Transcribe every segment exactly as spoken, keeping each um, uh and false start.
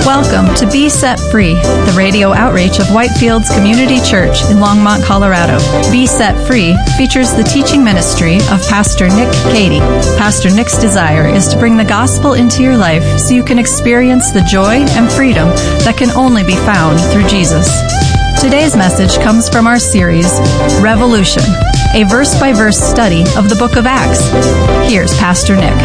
Welcome to Be Set Free, the radio outreach of Whitefields Community Church in Longmont, Colorado. Be Set Free features the teaching ministry of Pastor Nick Cady. Pastor Nick's desire is to bring the gospel into your life so you can experience the joy and freedom that can only be found through Jesus. Today's message comes from our series, Revolution, a verse-by-verse study of the book of Acts. Here's Pastor Nick.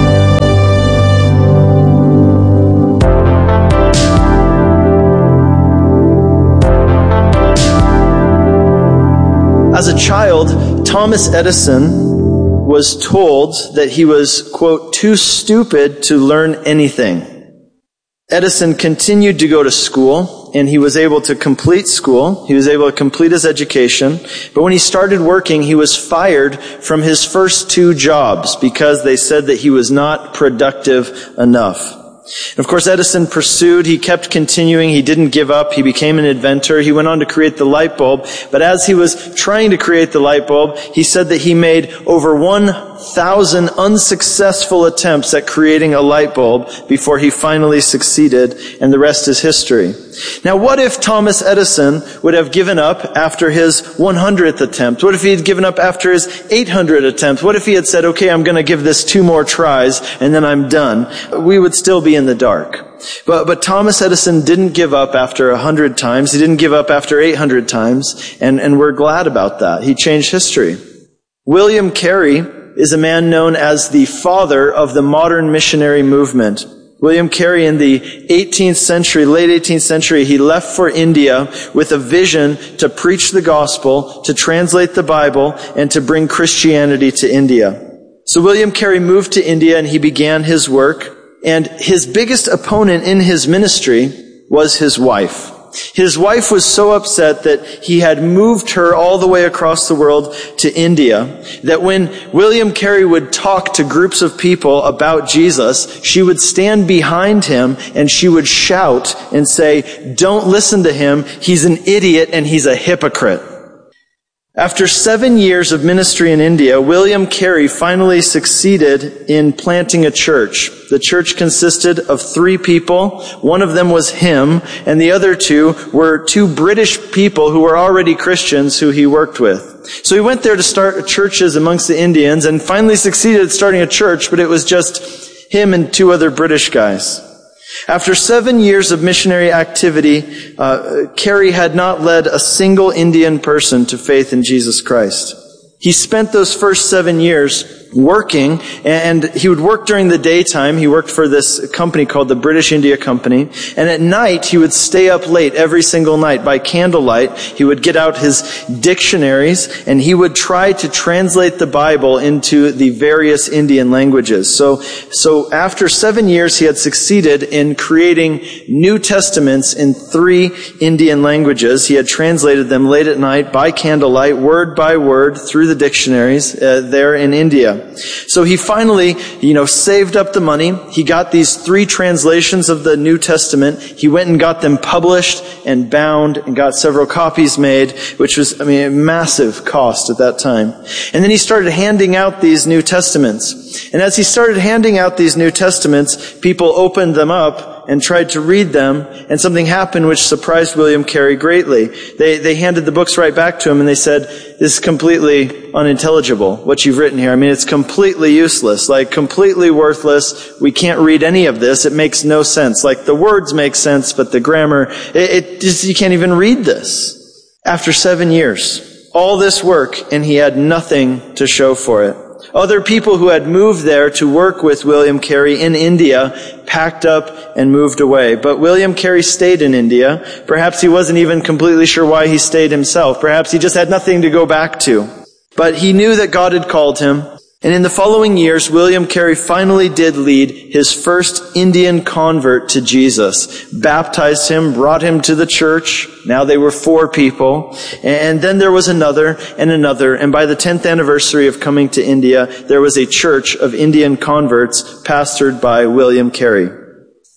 As a child, Thomas Edison was told that he was, quote, too stupid to learn anything. Edison continued to go to school, and he was able to complete school. He was able to complete his education. But when he started working, he was fired from his first two jobs because they said that he was not productive enough. And of course, Edison pursued. He kept continuing. He didn't give up. He became an inventor. He went on to create the light bulb. But as he was trying to create the light bulb, he said that he made over one thousand unsuccessful attempts at creating a light bulb before he finally succeeded, and the rest is history. Now, what if Thomas Edison would have given up after his one hundredth attempt? What if he had given up after his eight hundredth attempt? What if he had said, okay, I'm going to give this two more tries, and then I'm done? We would still be in the dark. But, but Thomas Edison didn't give up after one hundred times. He didn't give up after eight hundred times, and, and we're glad about that. He changed history. William Carey is a man known as the father of the modern missionary movement. William Carey, in the eighteenth century, late eighteenth century, he left for India with a vision to preach the gospel, to translate the Bible, and to bring Christianity to India. So William Carey moved to India and he began his work, and his biggest opponent in his ministry was his wife. His wife was so upset that he had moved her all the way across the world to India, that when William Carey would talk to groups of people about Jesus, she would stand behind him and she would shout and say, "Don't listen to him. He's an idiot and he's a hypocrite." After seven years of ministry in India, William Carey finally succeeded in planting a church. The church consisted of three people. One of them was him, and the other two were two British people who were already Christians who he worked with. So he went there to start churches amongst the Indians and finally succeeded at starting a church, but it was just him and two other British guys. After seven years of missionary activity, uh, Carey had not led a single Indian person to faith in Jesus Christ. He spent those first seven years working, and he would work during the daytime. He worked for this company called the British India Company. And at night, he would stay up late every single night by candlelight. He would get out his dictionaries, and he would try to translate the Bible into the various Indian languages. So, so after seven years, he had succeeded in creating New Testaments in three Indian languages. He had translated them late at night by candlelight, word by word, through the dictionaries uh, there in India. So he finally, you know, saved up the money. He got these three translations of the New Testament. He went and got them published and bound and got several copies made, which was, I mean, a massive cost at that time. And then he started handing out these New Testaments. And as he started handing out these New Testaments, people opened them up and tried to read them, and something happened which surprised William Carey greatly. They they handed the books right back to him, and they said, "This is completely unintelligible, what you've written here. I mean, it's completely useless, like completely worthless. We can't read any of this. It makes no sense. Like the words make sense, but the grammar, it, it just, you can't even read this." After seven years, all this work, and he had nothing to show for it. Other people who had moved there to work with William Carey in India packed up and moved away. But William Carey stayed in India. Perhaps he wasn't even completely sure why he stayed himself. Perhaps he just had nothing to go back to. But he knew that God had called him. And in the following years, William Carey finally did lead his first Indian convert to Jesus, baptized him, brought him to the church. Now they were four people. And then there was another and another. And by the tenth anniversary of coming to India, there was a church of Indian converts pastored by William Carey.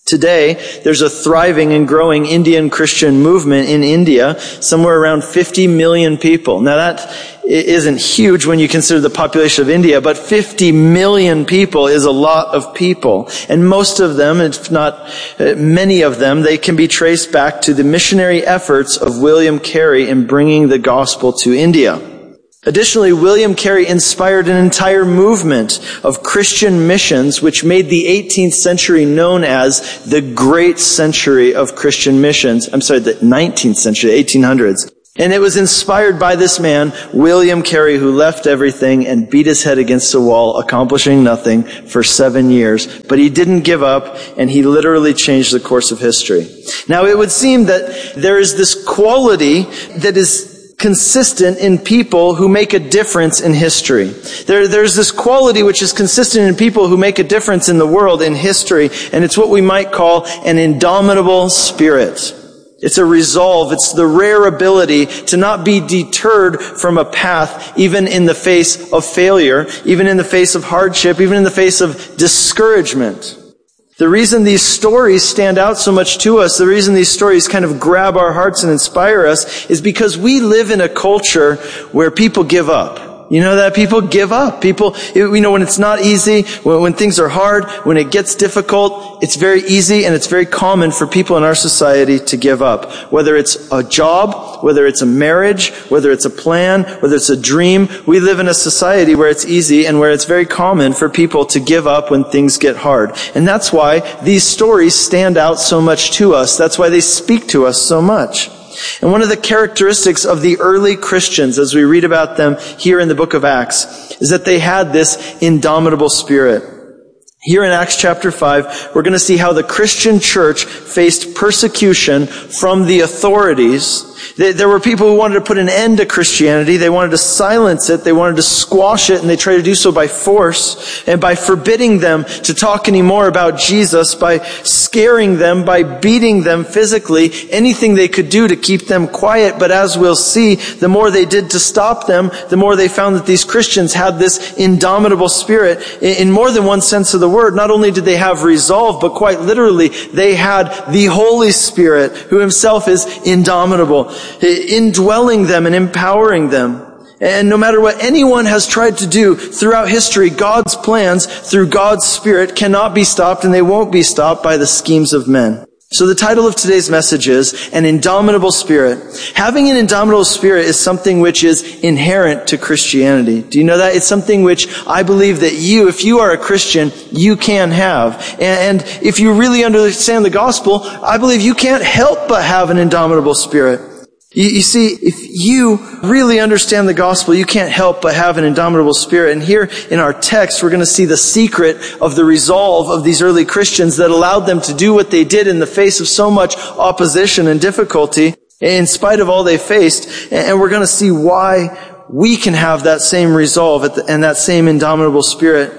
Today, there's a thriving and growing Indian Christian movement in India, somewhere around fifty million people. Now that isn't huge when you consider the population of India, but fifty million people is a lot of people. And most of them, if not many of them, they can be traced back to the missionary efforts of William Carey in bringing the gospel to India. Additionally, William Carey inspired an entire movement of Christian missions which made the eighteenth century known as the Great Century of Christian Missions. I'm sorry, the nineteenth century, the eighteen hundreds. And it was inspired by this man, William Carey, who left everything and beat his head against a wall, accomplishing nothing for seven years. But he didn't give up, and he literally changed the course of history. Now, it would seem that there is this quality that is consistent in people who make a difference in history. There, there's this quality which is consistent in people who make a difference in the world, in history, and it's what we might call an indomitable spirit. It's a resolve. It's the rare ability to not be deterred from a path, even in the face of failure, even in the face of hardship, even in the face of discouragement. The reason these stories stand out so much to us, the reason these stories kind of grab our hearts and inspire us, is because we live in a culture where people give up. You know that people give up. People, you know, when it's not easy, when, when things are hard, when it gets difficult, it's very easy and it's very common for people in our society to give up. Whether it's a job, whether it's a marriage, whether it's a plan, whether it's a dream, we live in a society where it's easy and where it's very common for people to give up when things get hard. And that's why these stories stand out so much to us. That's why they speak to us so much. And one of the characteristics of the early Christians, as we read about them here in the book of Acts, is that they had this indomitable spirit. Here in Acts chapter five, we're going to see how the Christian church faced persecution from the authorities. There were people who wanted to put an end to Christianity. They wanted to silence it. They wanted to squash it, and they tried to do so by force and by forbidding them to talk anymore about Jesus, by scaring them, by beating them physically, anything they could do to keep them quiet. But as we'll see, the more they did to stop them, the more they found that these Christians had this indomitable spirit. In more than one sense of the word, not only did they have resolve, but quite literally, they had the Holy Spirit, who himself is indomitable, indwelling them and empowering them. And no matter what anyone has tried to do throughout history, God's plans through God's Spirit cannot be stopped, and they won't be stopped by the schemes of men. So the title of today's message is An Indomitable Spirit. Having an indomitable spirit is something which is inherent to Christianity. Do you know that? It's something which I believe that you, if you are a Christian, you can have. And if you really understand the gospel, I believe you can't help but have an indomitable spirit. You, you see, if you really understand the gospel, you can't help but have an indomitable spirit. And here in our text, we're going to see the secret of the resolve of these early Christians that allowed them to do what they did in the face of so much opposition and difficulty, in spite of all they faced. And we're going to see why we can have that same resolve and that same indomitable spirit.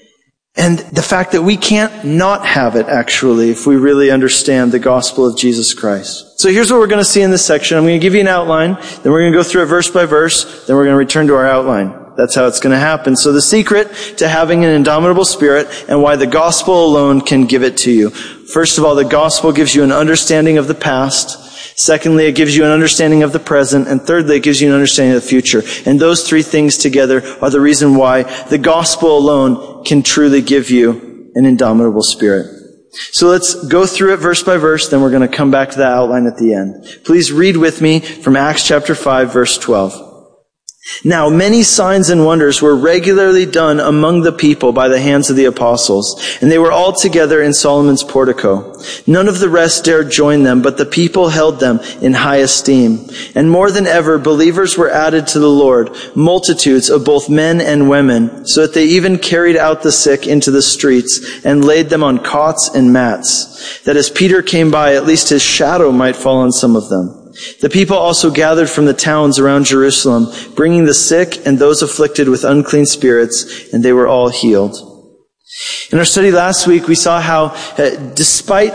And the fact that we can't not have it, actually, if we really understand the gospel of Jesus Christ. So here's what we're going to see in this section. I'm going to give you an outline, then we're going to go through it verse by verse, then we're going to return to our outline. That's how it's going to happen. So the secret to having an indomitable spirit and why the gospel alone can give it to you. First of all, the gospel gives you an understanding of the past. Secondly, it gives you an understanding of the present. And thirdly, it gives you an understanding of the future. And those three things together are the reason why the gospel alone can truly give you an indomitable spirit. So let's go through it verse by verse, then we're going to come back to that outline at the end. Please read with me from Acts chapter five, verse twelve. Now many signs and wonders were regularly done among the people by the hands of the apostles, and they were all together in Solomon's portico. None of the rest dared join them, but the people held them in high esteem. And more than ever, believers were added to the Lord, multitudes of both men and women, so that they even carried out the sick into the streets and laid them on cots and mats, that as Peter came by, at least his shadow might fall on some of them. The people also gathered from the towns around Jerusalem, bringing the sick and those afflicted with unclean spirits, and they were all healed. In our study last week, we saw how, uh, despite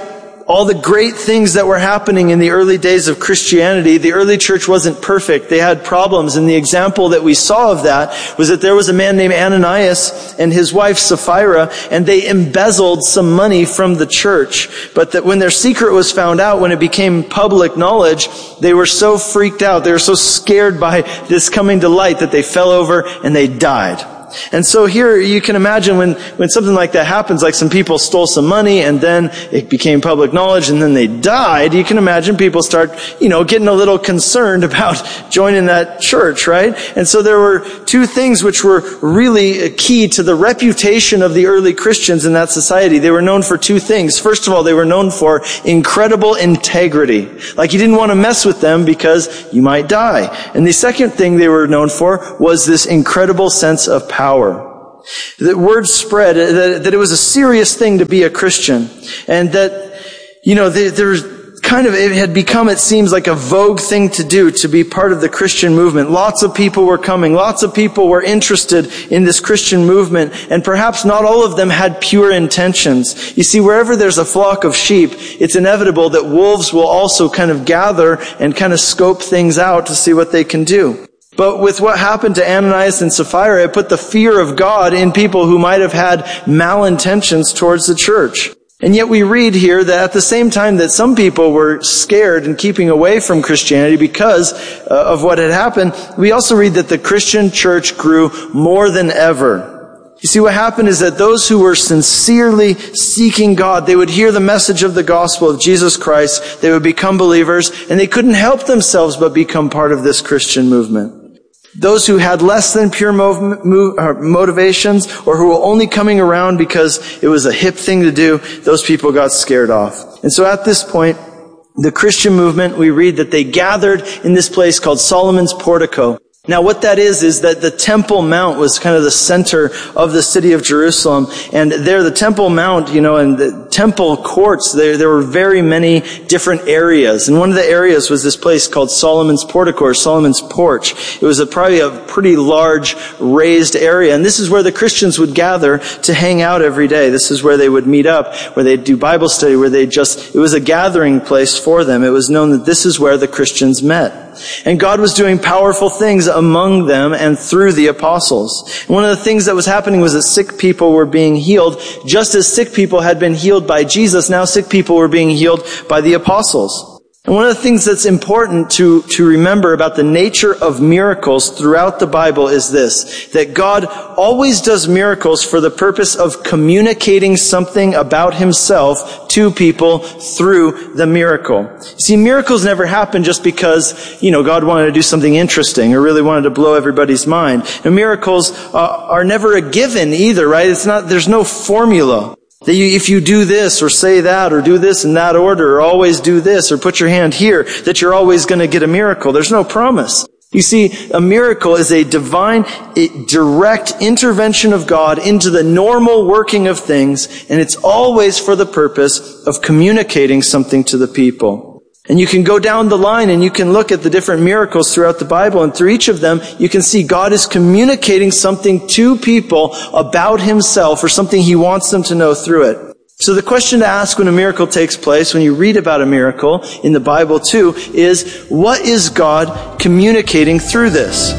all the great things that were happening in the early days of Christianity. The early church wasn't perfect. They had problems. And the example that we saw of that was that there was a man named Ananias and his wife Sapphira, and they embezzled some money from the church. But that when their secret was found out, when it became public knowledge, they were so freaked out. They were so scared by this coming to light that they fell over and they died. And so here you can imagine when, when something like that happens, like some people stole some money and then it became public knowledge and then they died, you can imagine people start, you know, getting a little concerned about joining that church, right? And so there were two things which were really key to the reputation of the early Christians in that society. They were known for two things. First of all, they were known for incredible integrity. Like you didn't want to mess with them because you might die. And the second thing they were known for was this incredible sense of power. Power. The word spread that, that it was a serious thing to be a Christian, and that, you know, there, there's kind of, it had become, it seems like a vogue thing to do, to be part of the Christian movement. Lots of people were coming. Lots of people were interested in this Christian movement, and perhaps not all of them had pure intentions. You see, wherever there's a flock of sheep, it's inevitable that wolves will also kind of gather and kind of scope things out to see what they can do. But with what happened to Ananias and Sapphira, it put the fear of God in people who might have had malintentions towards the church. And yet we read here that at the same time that some people were scared and keeping away from Christianity because uh, of what had happened, we also read that the Christian church grew more than ever. You see, what happened is that those who were sincerely seeking God, they would hear the message of the gospel of Jesus Christ, they would become believers, and they couldn't help themselves but become part of this Christian movement. Those who had less than pure mov- mov- motivations, or who were only coming around because it was a hip thing to do, those people got scared off. And so at this point, the Christian movement, we read that they gathered in this place called Solomon's Portico. Now what that is, is that the Temple Mount was kind of the center of the city of Jerusalem. And there, the Temple Mount, you know, and the temple courts, there, there were very many different areas. And one of the areas was this place called Solomon's Portico, or Solomon's Porch. It was a, probably a pretty large raised area. And this is where the Christians would gather to hang out every day. This is where they would meet up, where they'd do Bible study, where they just, it was a gathering place for them. It was known that this is where the Christians met. And God was doing powerful things among them and through the apostles. And one of the things that was happening was that sick people were being healed. Just as sick people had been healed by Jesus, now sick people were being healed by the apostles. And one of the things that's important to, to remember about the nature of miracles throughout the Bible is this, that God always does miracles for the purpose of communicating something about himself to people through the miracle. See, miracles never happen just because, you know, God wanted to do something interesting or really wanted to blow everybody's mind. And miracles uh, are never a given either, right? It's not, there's no formula. That you, if you do this or say that or do this in that order or always do this or put your hand here, that you're always going to get a miracle. There's no promise. You see, a miracle is a divine, a direct intervention of God into the normal working of things, and it's always for the purpose of communicating something to the people. And you can go down the line and you can look at the different miracles throughout the Bible, and through each of them, you can see God is communicating something to people about himself, or something he wants them to know through it. So the question to ask when a miracle takes place, when you read about a miracle in the Bible too, is what is God communicating through this?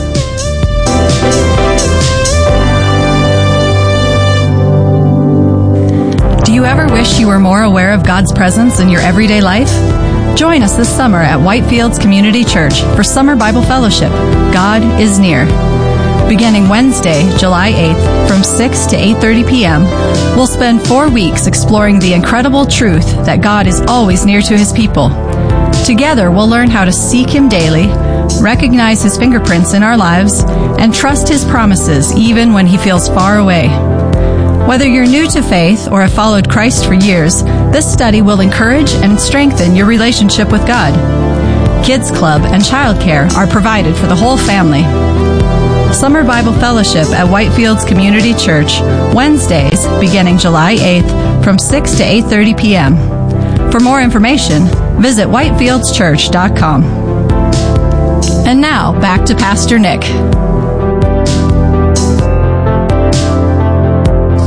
Do you ever wish you were more aware of God's presence in your everyday life? Join us this summer at Whitefields Community Church for Summer Bible Fellowship. God is near. Beginning Wednesday, July eighth, from six to eight thirty p.m., we'll spend four weeks exploring the incredible truth that God is always near to his people. Together, we'll learn how to seek him daily, recognize his fingerprints in our lives, and trust his promises even when he feels far away. Whether you're new to faith or have followed Christ for years, this study will encourage and strengthen your relationship with God. Kids Club and childcare are provided for the whole family. Summer Bible Fellowship at Whitefields Community Church, Wednesdays beginning July eighth from six to eight thirty p.m. For more information, visit whitefields church dot com. And now, back to Pastor Nick.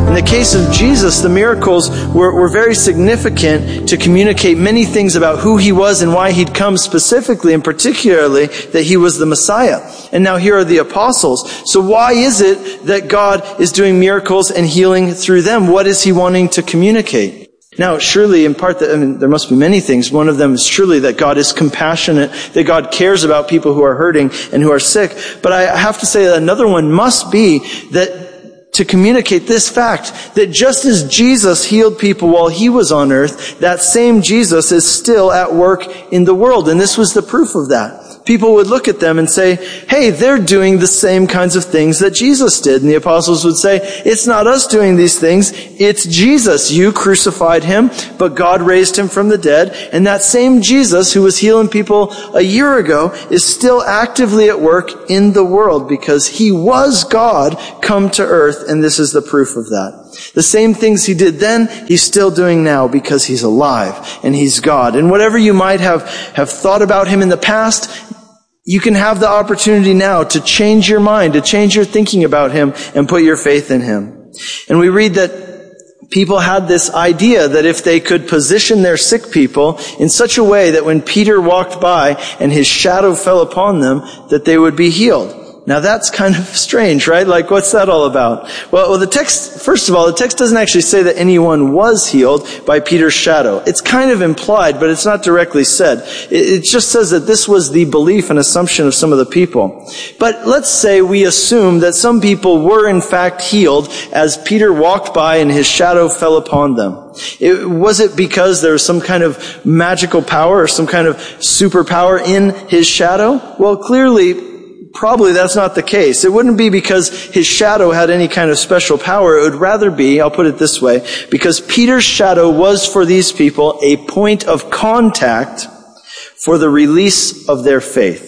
In the case of Jesus, the miracles were, were very significant to communicate many things about who he was and why he'd come specifically and particularly that he was the Messiah. And now here are the apostles. So why is it that God is doing miracles and healing through them? What is he wanting to communicate? Now, surely, in part, that, I mean, there must be many things. One of them is surely that God is compassionate, that God cares about people who are hurting and who are sick. But I have to say that another one must be that to communicate this fact, that just as Jesus healed people while he was on earth, that same Jesus is still at work in the world. And this was the proof of that. People would look at them and say, hey, they're doing the same kinds of things that Jesus did. And the apostles would say, it's not us doing these things, it's Jesus. You crucified him, but God raised him from the dead. And that same Jesus who was healing people a year ago is still actively at work in the world because he was God come to earth, and this is the proof of that. The same things he did then, he's still doing now because he's alive and he's God. And whatever you might have, have thought about him in the past, you can have the opportunity now to change your mind, to change your thinking about him and put your faith in him. And we read that people had this idea that if they could position their sick people in such a way that when Peter walked by and his shadow fell upon them, that they would be healed. Now that's kind of strange, right? Like, what's that all about? Well, well, the text, first of all, the text doesn't actually say that anyone was healed by Peter's shadow. It's kind of implied, but it's not directly said. It, it just says that this was the belief and assumption of some of the people. But let's say we assume that some people were in fact healed as Peter walked by and his shadow fell upon them. It, was it because there was some kind of magical power or some kind of superpower in his shadow? Well, clearly, probably that's not the case. It wouldn't be because his shadow had any kind of special power. It would rather be, I'll put it this way, because Peter's shadow was for these people a point of contact for the release of their faith.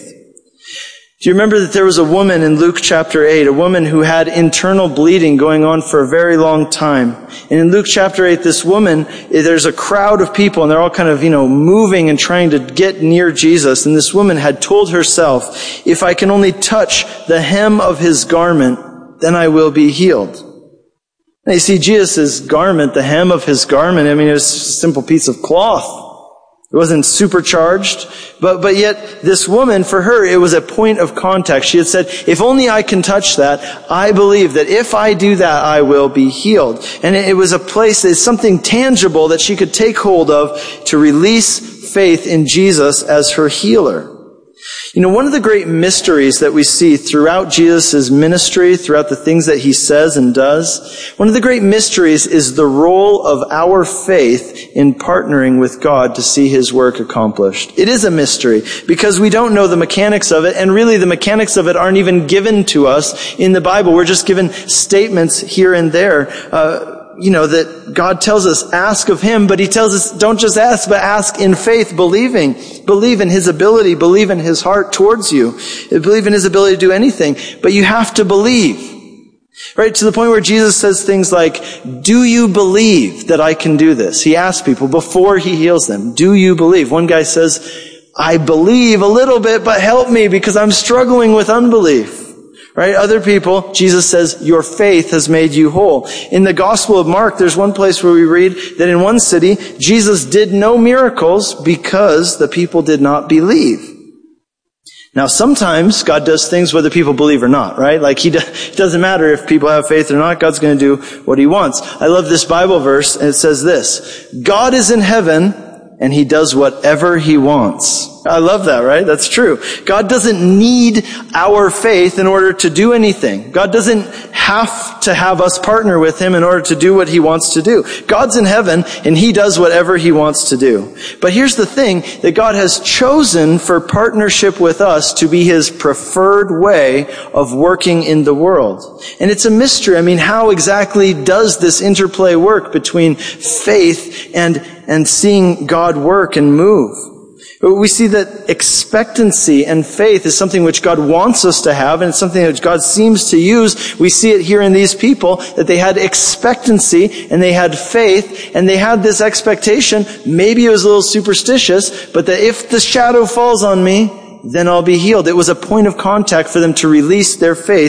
Do you remember that there was a woman in Luke chapter eight, a woman who had internal bleeding going on for a very long time. And in Luke chapter eight, this woman, there's a crowd of people and they're all kind of, you know, moving and trying to get near Jesus. And this woman had told herself, if I can only touch the hem of his garment, then I will be healed. Now you see, Jesus' garment, the hem of his garment, I mean, it was a simple piece of cloth. It wasn't supercharged, but, but yet this woman, for her, it was a point of contact. She had said, if only I can touch that, I believe that if I do that, I will be healed. And it, it was a place, it's something tangible that she could take hold of to release faith in Jesus as her healer. You know, one of the great mysteries that we see throughout Jesus' ministry, throughout the things that he says and does, one of the great mysteries is the role of our faith in partnering with God to see his work accomplished. It is a mystery because we don't know the mechanics of it, and really the mechanics of it aren't even given to us in the Bible. We're just given statements here and there. Uh, You know, that God tells us, ask of him, but he tells us, don't just ask, but ask in faith, believing. Believe in his ability, believe in his heart towards you. Believe in his ability to do anything, but you have to believe. Right, to the point where Jesus says things like, do you believe that I can do this? He asks people before he heals them, do you believe? One guy says, I believe a little bit, but help me because I'm struggling with unbelief. Right? Other people, Jesus says, your faith has made you whole. In the Gospel of Mark, there's one place where we read that in one city, Jesus did no miracles because the people did not believe. Now, sometimes God does things whether people believe or not, right? Like, he do, it doesn't matter if people have faith or not. God's going to do what he wants. I love this Bible verse, and it says this, God is in heaven, and he does whatever he wants. I love that, right? That's true. God doesn't need our faith in order to do anything. God doesn't have to have us partner with him in order to do what he wants to do. God's in heaven and he does whatever he wants to do. But here's the thing, that God has chosen for partnership with us to be his preferred way of working in the world. And it's a mystery. I mean, how exactly does this interplay work between faith and, and seeing God work and move? We see that expectancy and faith is something which God wants us to have, and it's something that God seems to use. We see it here in these people, that they had expectancy and they had faith and they had this expectation. Maybe it was a little superstitious, but that if the shadow falls on me, then I'll be healed. It was a point of contact for them to release their faith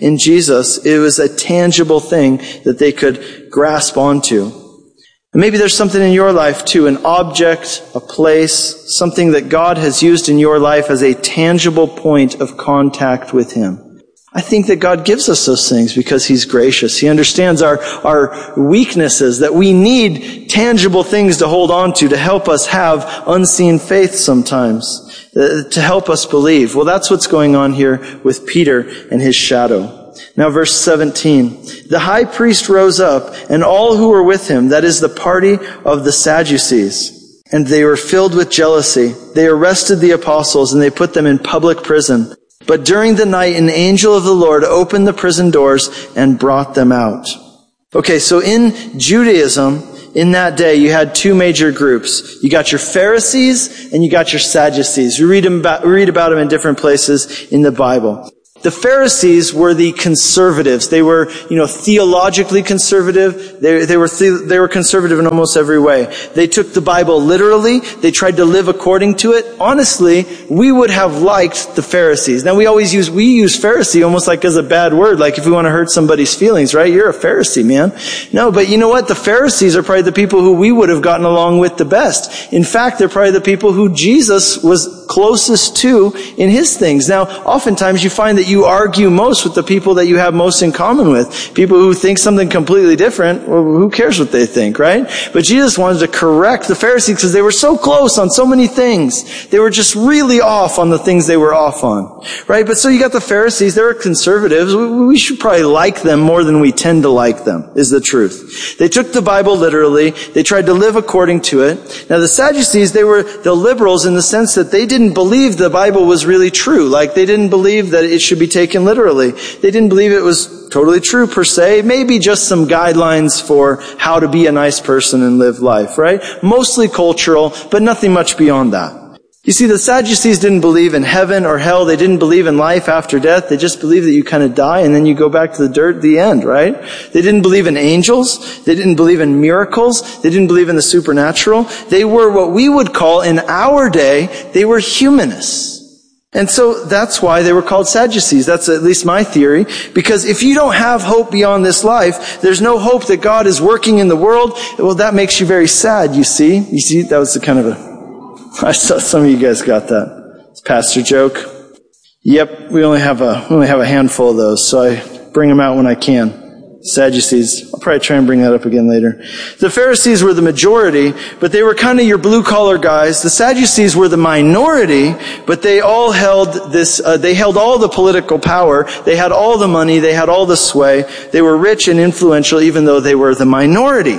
in Jesus. It was a tangible thing that they could grasp onto. And maybe there's something in your life too, an object, a place, something that God has used in your life as a tangible point of contact with Him. I think that God gives us those things because He's gracious. He understands our, our weaknesses, that we need tangible things to hold on to, to help us have unseen faith sometimes, uh, to help us believe. Well, that's what's going on here with Peter and his shadow. Now verse seventeen. The high priest rose up, and all who were with him, that is the party of the Sadducees, and they were filled with jealousy. They arrested the apostles, and they put them in public prison. But during the night, an angel of the Lord opened the prison doors and brought them out. Okay, so in Judaism, in that day, you had two major groups. You got your Pharisees and you got your Sadducees. We read about, we read about them in different places in the Bible. The Pharisees were the conservatives. They were, you know, theologically conservative. They, they were, the, they were conservative in almost every way. They took the Bible literally. They tried to live according to it. Honestly, we would have liked the Pharisees. Now we always use, we use Pharisee almost like as a bad word, like if we want to hurt somebody's feelings, right? You're a Pharisee, man. No, but you know what? The Pharisees are probably the people who we would have gotten along with the best. In fact, they're probably the people who Jesus was closest to in His things. Now, oftentimes you find that you argue most with the people that you have most in common with. People who think something completely different, well, who cares what they think, right? But Jesus wanted to correct the Pharisees because they were so close on so many things. They were just really off on the things they were off on, right? But so you got the Pharisees, they were conservatives. We should probably like them more than we tend to like them, is the truth. They took the Bible literally. They tried to live according to it. Now the Sadducees, they were the liberals in the sense that they didn't believe the Bible was really true. Like they didn't believe that it should be taken literally. They didn't believe it was totally true per se. Maybe just some guidelines for how to be a nice person and live life, right? Mostly cultural, but nothing much beyond that. You see, the Sadducees didn't believe in heaven or hell. They didn't believe in life after death. They just believed that you kind of die and then you go back to the dirt at the end, right? They didn't believe in angels. They didn't believe in miracles. They didn't believe in the supernatural. They were what we would call in our day, they were humanists. And so that's why they were called Sadducees. That's at least my theory. Because if you don't have hope beyond this life, there's no hope that God is working in the world. Well, that makes you very sad, you see. You see, that was the kind of a... I saw some of you guys got that. It's a pastor joke. Yep, we only have a we only have a handful of those, so I bring them out when I can. Sadducees. I'll probably try and bring that up again later. The Pharisees were the majority, but they were kind of your blue-collar guys. The Sadducees were the minority, but they all held this, uh, they held all the political power. They had all the money. They had all the sway. They were rich and influential, even though they were the minority.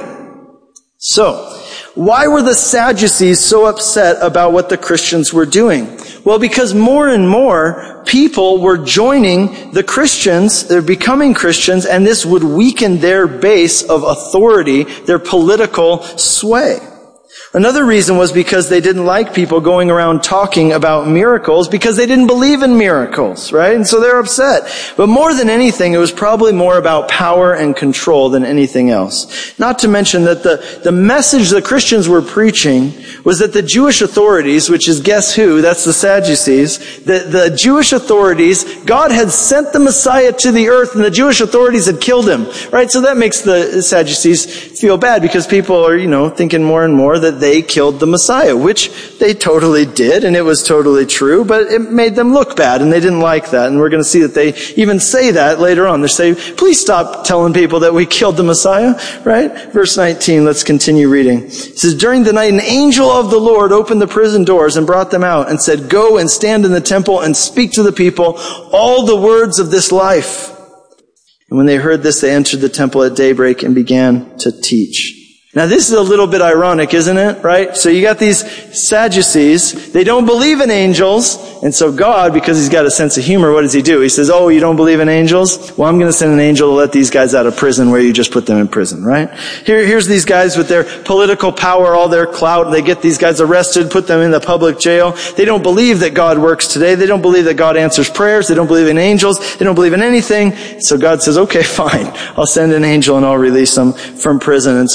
So, why were the Sadducees so upset about what the Christians were doing? Well, because more and more people were joining the Christians, they're becoming Christians, and this would weaken their base of authority, their political sway. Another reason was because they didn't like people going around talking about miracles because they didn't believe in miracles, right? And so they're upset. But more than anything, it was probably more about power and control than anything else. Not to mention that the, the message the Christians were preaching was that the Jewish authorities, which is guess who? That's the Sadducees. The, the Jewish authorities, God had sent the Messiah to the earth and the Jewish authorities had killed him, right? So that makes the Sadducees feel bad because people are, you know, thinking more and more that they killed the Messiah, which they totally did, and it was totally true, but it made them look bad, and they didn't like that. And we're going to see that they even say that later on. They say, please stop telling people that we killed the Messiah, right? Verse nineteen, let's continue reading. It says, during the night, an angel of the Lord opened the prison doors and brought them out and said, go and stand in the temple and speak to the people all the words of this life. And when they heard this, they entered the temple at daybreak and began to teach. Now this is a little bit ironic, isn't it? Right? So you got these Sadducees. They don't believe in angels. And so God, because He's got a sense of humor, what does He do? He says, oh, you don't believe in angels? Well, I'm going to send an angel to let these guys out of prison where you just put them in prison, right? Here, here's these guys with their political power, all their clout. They get these guys arrested, put them in the public jail. They don't believe that God works today. They don't believe that God answers prayers. They don't believe in angels. They don't believe in anything. So God says, okay, fine. I'll send an angel and I'll release them from prison. And so here's what happens.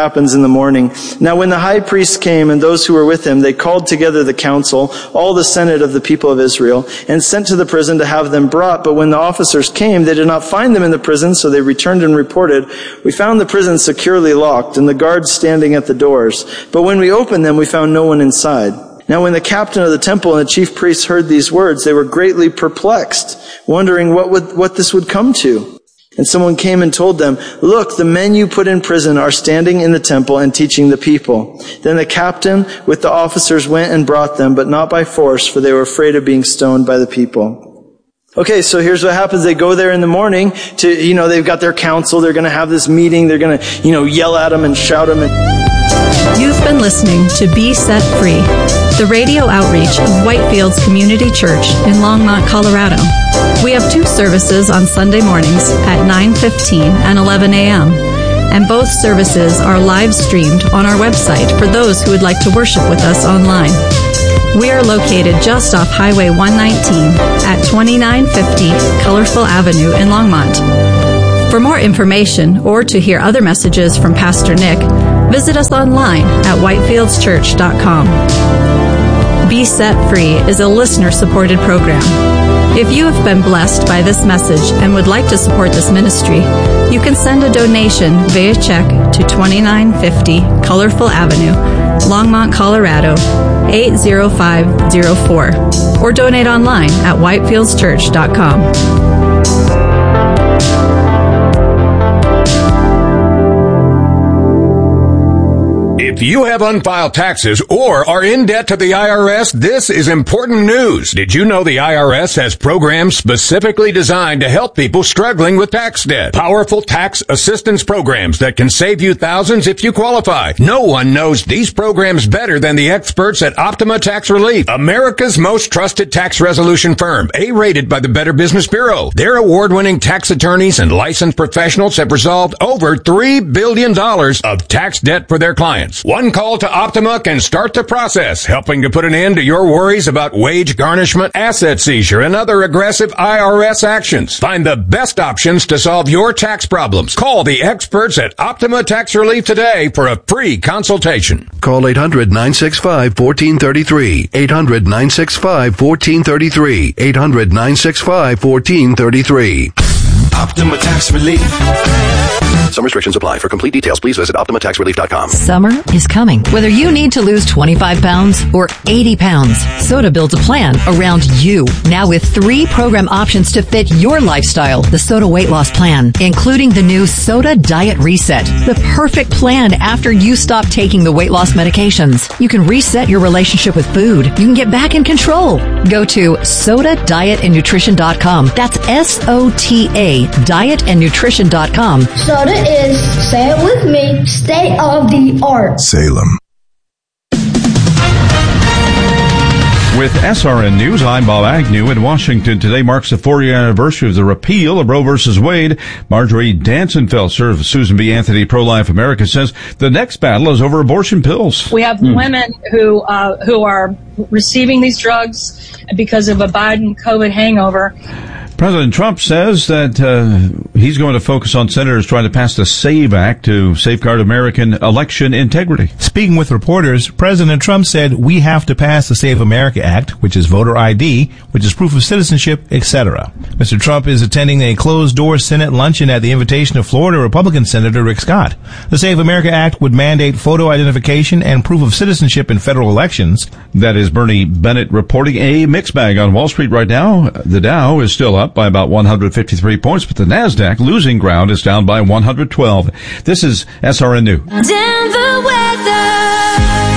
happens in the morning. Now when the high priest came and those who were with him, they called together the council, all the senate of the people of Israel, and sent to the prison to have them brought. But when the officers came, they did not find them in the prison, so they returned and reported, "We found the prison securely locked and the guards standing at the doors. But when we opened them, we found no one inside." Now when the captain of the temple and the chief priests heard these words, they were greatly perplexed, wondering what would, what this would come to. And someone came and told them, "Look, the men you put in prison are standing in the temple and teaching the people." Then the captain with the officers went and brought them, but not by force, for they were afraid of being stoned by the people. Okay, so here's what happens. They go there in the morning to, you know, they've got their council. They're going to have this meeting. They're going to, you know, yell at them and shout them. And You've been listening to Be Set Free, the radio outreach of Whitefields Community Church in Longmont, Colorado. We have two services on Sunday mornings at nine fifteen and eleven a.m., and both services are live streamed on our website for those who would like to worship with us online. We are located just off Highway one nineteen at twenty-nine fifty Colorful Avenue in Longmont. For more information or to hear other messages from Pastor Nick, visit us online at whitefields church dot com. Be Set Free is a listener-supported program. If you have been blessed by this message and would like to support this ministry, you can send a donation via check to twenty-nine fifty Colorful Avenue, Longmont, Colorado, eight zero five zero four, or donate online at whitefields church dot com. If you have unfiled taxes or are in debt to the I R S, this is important news. Did you know the I R S has programs specifically designed to help people struggling with tax debt? Powerful tax assistance programs that can save you thousands if you qualify. No one knows these programs better than the experts at Optima Tax Relief, America's most trusted tax resolution firm, A-rated by the Better Business Bureau. Their award-winning tax attorneys and licensed professionals have resolved over three billion dollars of tax debt for their clients. One call to Optima can start the process, helping to put an end to your worries about wage garnishment, asset seizure, and other aggressive I R S actions. Find the best options to solve your tax problems. Call the experts at Optima Tax Relief today for a free consultation. Call eight hundred nine six five one four three three. eight hundred nine six five one four three three. eight hundred nine six five one four three three. Optima Tax Relief. Some restrictions apply. For complete details, please visit optima tax relief dot com. Summer is coming. Whether you need to lose twenty-five pounds or eighty pounds, Soda builds a plan around you. Now with three program options to fit your lifestyle. The Soda Weight Loss Plan, including the new Soda Diet Reset. The perfect plan after you stop taking the weight loss medications. You can reset your relationship with food. You can get back in control. Go to soda diet and nutrition dot com. That's S O T A, diet and nutrition dot com. Soda is, say it with me, state of the art. Salem. With S R N News, I'm Bob Agnew in Washington. Today marks the four-year anniversary of the repeal of Roe versus Wade. Marjorie Dansenfelser of Susan B. Anthony Pro-Life America says the next battle is over abortion pills. We have mm. women who uh, who are receiving these drugs because of a Biden COVID hangover. President Trump says that uh, he's going to focus on senators trying to pass the SAVE Act to safeguard American election integrity. Speaking with reporters, President Trump said we have to pass the Save America Act, which is voter I D, which is proof of citizenship, et cetera. Mister Trump is attending a closed-door Senate luncheon at the invitation of Florida Republican Senator Rick Scott. The Save America Act would mandate photo identification and proof of citizenship in federal elections. That is Bernie Bennett reporting. A mixed bag on Wall Street right now. The Dow is still up by about one hundred fifty-three points, but the NASDAQ, losing ground, is down by one hundred twelve. This is S R N News. Denver weather.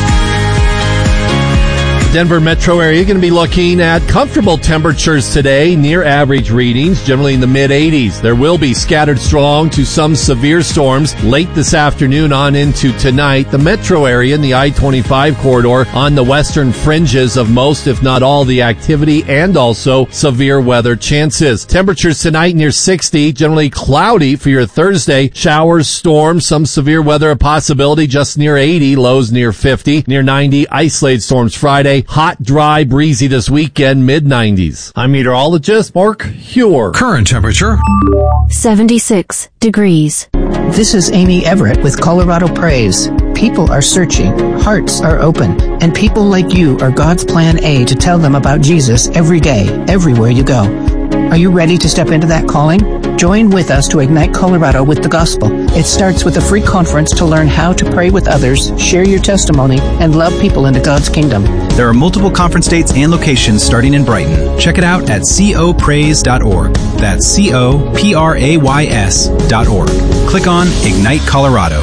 Denver metro area going to be looking at comfortable temperatures today, near average readings, generally in the mid eighties. There will be scattered strong to some severe storms late this afternoon on into tonight. The metro area in the I twenty-five corridor on the western fringes of most, if not all, the activity and also severe weather chances. Temperatures tonight near sixty, generally cloudy for your Thursday. Showers, storms, some severe weather a possibility just near eighty, lows near fifty, near ninety, isolated storms Friday. Hot, dry, breezy this weekend, mid nineties. I'm meteorologist Mark Huer. Current temperature seventy-six degrees. This is Amy Everett with Colorado Praise. People are searching, hearts are open, and people like you are God's plan A to tell them about Jesus every day, everywhere you go. Are you ready to step into that calling? Join with us to ignite Colorado with the gospel. It starts with a free conference to learn how to pray with others, share your testimony, and love people into God's kingdom. There are multiple conference dates and locations starting in Brighton. Check it out at co praise dot org. That's C O P R A Y S dot org. Click on Ignite Colorado.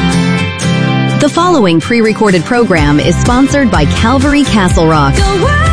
The following pre-recorded program is sponsored by Calvary Castle Rock.